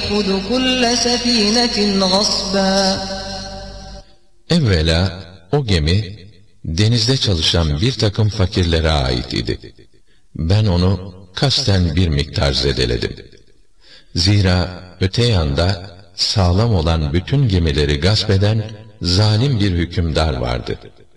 يأخذ كل سفينة غصبا. Evvela o gemi denizde çalışan bir takım fakirlere ait idi. Ben onu kasten bir miktar zedeledim. Zira öte yanda sağlam olan bütün gemileri gasp eden zalim bir hükümdar vardı.